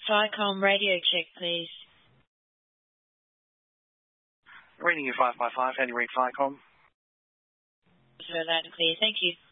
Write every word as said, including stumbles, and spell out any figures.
FICOM radio check, please. Reading you five five five, how do you read FICOM? So loud and clear, thank you.